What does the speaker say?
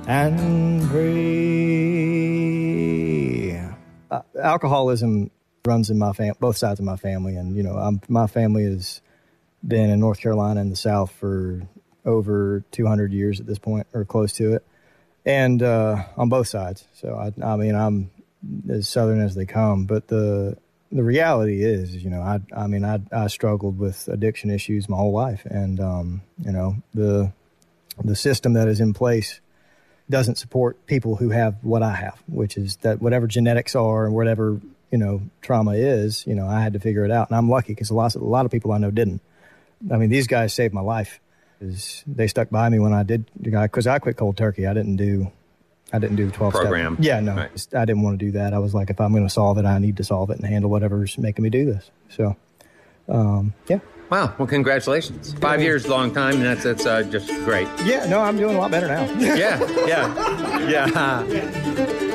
and pray. Alcoholism runs in both sides of my family, and my family has been in North Carolina in the South for over 200 years at this point, or close to it, and on both sides. So I'm as Southern as they come, but the reality is, I struggled with addiction issues my whole life, and the system that is in place doesn't support people who have what I have, which is that whatever genetics are and whatever, trauma is, I had to figure it out. And I'm lucky because a lot of people I know didn't. I mean, these guys saved my life. They stuck by me when I did, because I quit cold turkey. I didn't do 12 program. Step. Yeah, no, right. I didn't want to do that. I was like, if I'm going to solve it, I need to solve it and handle whatever's making me do this. So, yeah. Wow. Well, congratulations. 5 years, long time. And that's just great. Yeah, no, I'm doing a lot better now. Yeah.